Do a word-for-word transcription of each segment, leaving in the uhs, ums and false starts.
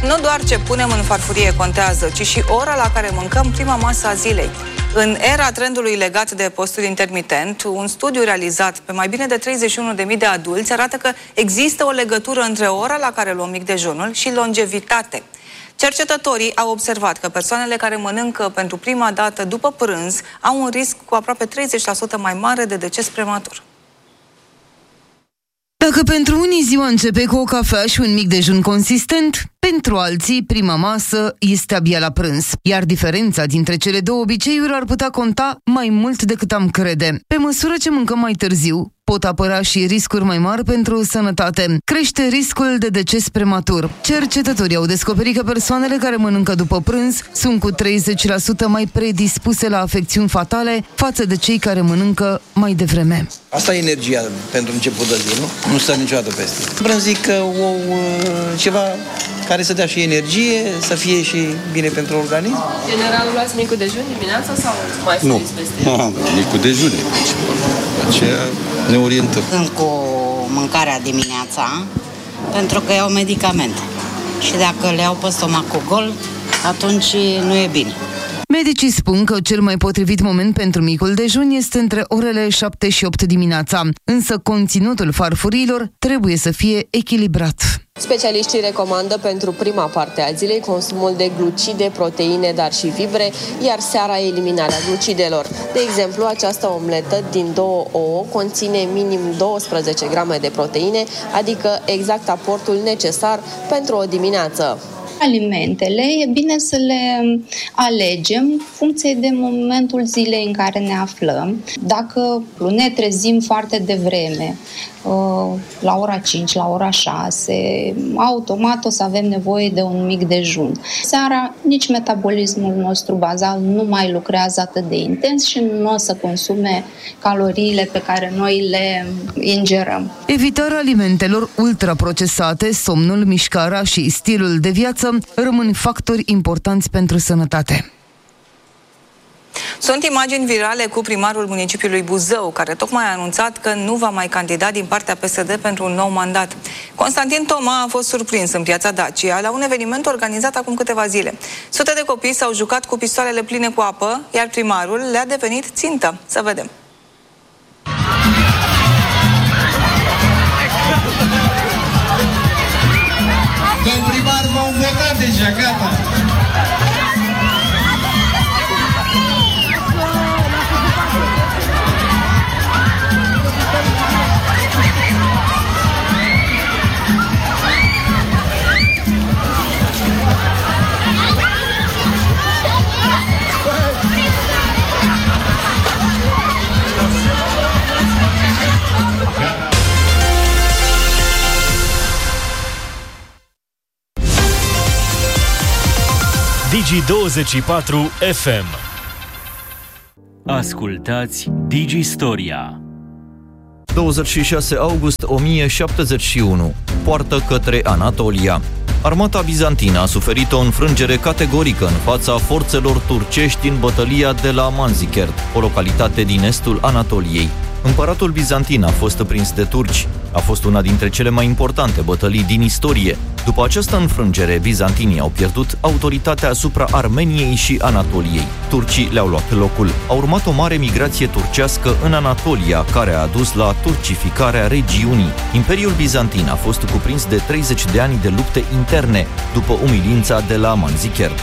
Nu doar ce punem în farfurie contează, ci și ora la care mâncăm prima masă a zilei. În era trendului legat de postul intermitent, un studiu realizat pe mai bine de treizeci și unu de mii de adulți arată că există o legătură între ora la care luăm mic dejunul și longevitate. Cercetătorii au observat că persoanele care mănâncă pentru prima dată după prânz au un risc cu aproape treizeci la sută mai mare de deces prematur. Dacă pentru unii ziua începe cu o cafea și un mic dejun consistent, pentru alții prima masă este abia la prânz, iar diferența dintre cele două obiceiuri ar putea conta mai mult decât am crede. Pe măsură ce mâncăm mai târziu, pot apărea și riscuri mai mari pentru sănătate. Crește riscul de deces prematur. Cercetătorii au descoperit că persoanele care mănâncă după prânz sunt cu treizeci la sută mai predispuse la afecțiuni fatale față de cei care mănâncă mai devreme. Asta e energia pentru început de zi, nu? Nu stă niciodată peste. Vreau zic că o, ceva care să dea și energie, să fie și bine pentru organism. General, luați micul dejun dimineața sau mai săriți peste el? Nu, micul dejun e principal. Aceea ne orientăm. Sunt cu mâncarea dimineața pentru că iau medicamente. Și dacă le iau pe stomacul gol, atunci nu e bine. Medicii spun că cel mai potrivit moment pentru micul dejun este între orele șapte și opt dimineața, însă conținutul farfuriilor trebuie să fie echilibrat. Specialiștii recomandă pentru prima parte a zilei consumul de glucide, proteine, dar și fibre, iar seara eliminarea glucidelor. De exemplu, această omletă din două ouă conține minim douăsprezece grame de proteine, adică exact aportul necesar pentru o dimineață. Alimentele, e bine să le alegem în funcție de momentul zilei în care ne aflăm. Dacă ne trezim foarte devreme, la ora cinci, la ora șase, automat o să avem nevoie de un mic dejun. Seara, nici metabolismul nostru bazal nu mai lucrează atât de intens și nu o să consume caloriile pe care noi le ingerăm. Evitarea alimentelor ultraprocesate, somnul, mișcarea și stilul de viață rămân factori importanți pentru sănătate. Sunt imagini virale cu primarul municipiului Buzău, care tocmai a anunțat că nu va mai candida din partea P S D pentru un nou mandat. Constantin Toma a fost surprins în piața Dacia la un eveniment organizat acum câteva zile. Sute de copii s-au jucat cu pistoalele pline cu apă, iar primarul le-a devenit țintă. Să vedem. Domnul primar, v-au votat deja, gata! Digi douăzeci și patru F M. Ascultați Digi Storia. douăzeci și șase august o mie șaptezeci și unu. Poartă către Anatolia. Armata bizantină a suferit o înfrângere categorică în fața forțelor turcești în bătălia de la Manzikert, o localitate din estul Anatoliei. Împăratul bizantin a fost prins de turci. A fost una dintre cele mai importante bătălii din istorie. După această înfrângere, bizantinii au pierdut autoritatea asupra Armeniei și Anatoliei. Turcii le-au luat locul. A urmat o mare migrație turcească în Anatolia, care a dus la turcificarea regiunii. Imperiul bizantin a fost cuprins de treizeci de ani de lupte interne, după umilința de la Manzikert.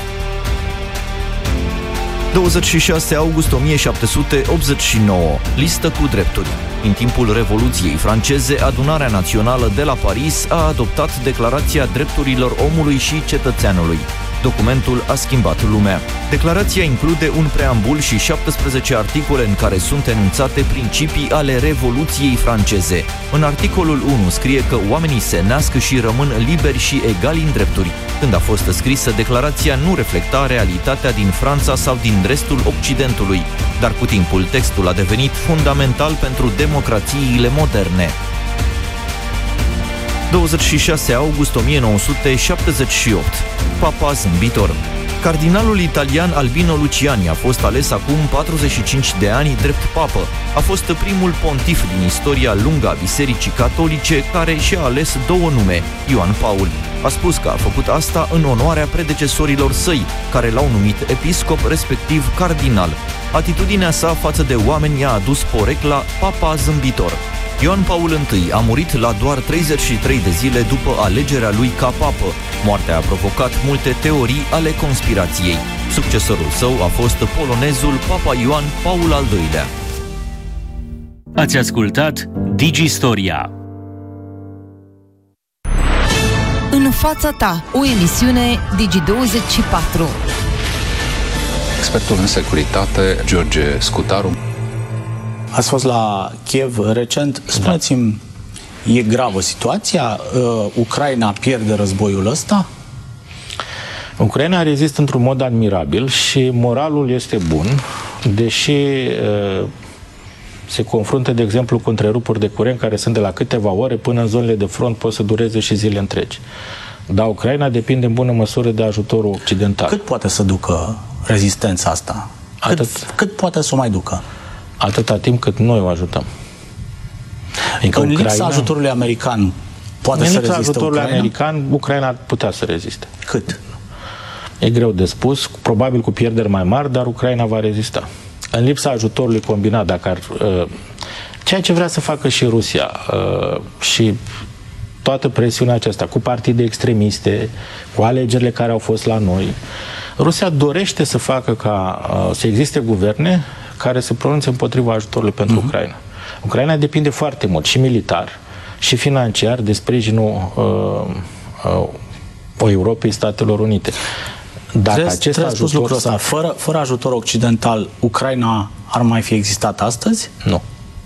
douăzeci și șase august o mie șapte sute optzeci și nouă. Listă cu drepturi. În timpul Revoluției franceze, Adunarea Națională de la Paris a adoptat Declarația Drepturilor Omului și Cetățeanului. Documentul a schimbat lumea. Declarația include un preambul și șaptesprezece articole în care sunt enunțate principii ale Revoluției franceze. În articolul unu scrie că oamenii se nasc și rămân liberi și egali în drepturi. Când a fost scrisă, declarația nu reflecta realitatea din Franța sau din restul Occidentului, dar cu timpul textul a devenit fundamental pentru democrațiile moderne. douăzeci și șase august o mie nouă sute șaptezeci și opt. Papa zâmbitor. Cardinalul italian Albino Luciani a fost ales acum patruzeci și cinci de ani drept papă. A fost primul pontif din istoria lungă a Bisericii Catolice care și-a ales două nume, Ioan Paul. A spus că a făcut asta în onoarea predecesorilor săi, care l-au numit episcop, respectiv cardinal. Atitudinea sa față de oameni i-a adus porecla Papa Zâmbitor. Ioan Paul I a murit la doar treizeci și trei de zile după alegerea lui ca papă. Moartea a provocat multe teorii ale conspirației. Succesorul său a fost polonezul Papa Ioan Paul al doilea. Ați ascultat Digistoria. În fața ta, o emisiune Digi douăzeci și patru. Expertul în securitate, George Scutaru. Ați fost la Kiev recent. Spuneți-mi, da. E gravă situația? Uh, Ucraina pierde războiul ăsta? Ucraina rezistă într-un mod admirabil și moralul este bun, deși uh, se confruntă, de exemplu, cu întrerupuri de curent care sunt de la câteva ore până în zonele de front, pot să dureze și zile întregi. Dar Ucraina depinde în bună măsură de ajutorul occidental. Cât poate să ducă rezistența asta? Cât, cât poate să o mai ducă? Atâta timp cât noi o ajutăm. Adică în Ucraina, lipsa ajutorului american poate să reziste Ucraina? În lipsa ajutorului american, Ucraina ar putea să reziste. Cât? E greu de spus, probabil cu pierderi mai mari, dar Ucraina va rezista. În lipsa ajutorului combinat, dacă ar, uh, ceea ce vrea să facă și Rusia uh, și toată presiunea aceasta, cu partide extremiste, cu alegerile care au fost la noi, Rusia dorește să facă ca uh, să existe guverne care se pronunțe împotriva ajutorului pentru uh-huh. Ucraina. Ucraina depinde foarte mult, și militar, și financiar, de sprijinul uh, uh, Europei, Statelor Unite. Dacă trebuie, acest trebuie ajutor lucrul ăsta, fără, fără ajutor occidental, Ucraina ar mai fi existat astăzi? Nu.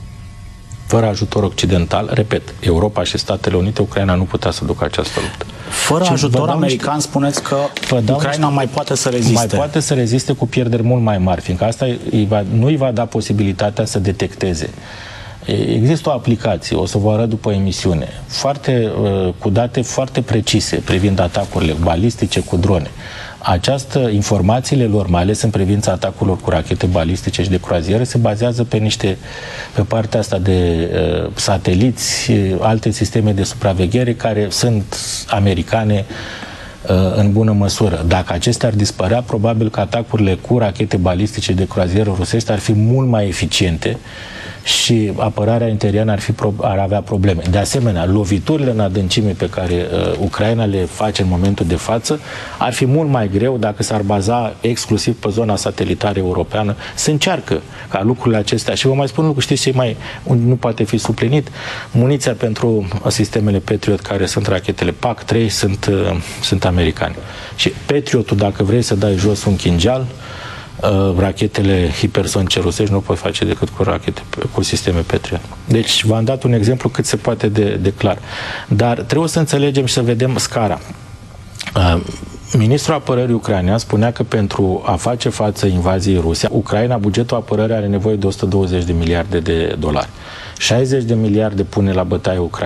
Fără ajutor occidental, repet, Europa și Statele Unite, Ucraina nu putea să ducă această luptă. Fără Ce ajutor american, niște... spuneți că Ucraina niște... mai poate să reziste. Mai poate să reziste cu pierderi mult mai mari, fiindcă asta îi va, nu îi va da posibilitatea să detecteze. Există o aplicație, o să vă arăt după emisiune, foarte, cu date foarte precise privind atacurile balistice cu drone. Această, informațiile lor, mai ales în privința atacurilor cu rachete balistice și de croazieră, se bazează pe niște, pe partea asta de uh, sateliți, alte sisteme de supraveghere care sunt americane uh, în bună măsură. Dacă acestea ar dispărea, probabil că atacurile cu rachete balistice de croazieră rusești ar fi mult mai eficiente și apărarea interiană ar, fi, ar avea probleme. De asemenea, loviturile în adâncime pe care uh, Ucraina le face în momentul de față ar fi mult mai greu dacă s-ar baza exclusiv pe zona satelitară europeană. Se încearcă ca lucrurile acestea, și vă mai spun lucru, știți ce mai nu poate fi suplinit? Muniția pentru sistemele Patriot, care sunt rachetele P A C trei, sunt, uh, sunt americani. Și Patriotul, dacă vrei să dai jos un chingeal, Uh, rachetele hipersonice rusești nu pot face decât cu rachete, cu sisteme Patriot. Deci v-am dat un exemplu cât se poate de, de clar. Dar trebuie să înțelegem și să vedem scara. Uh, Ministrul apărării ucrainean spunea că pentru a face față invaziei Rusia, Ucraina, bugetul apărării are nevoie de o sută douăzeci de miliarde de dolari. șaizeci de miliarde pune la bătaie Ucraina.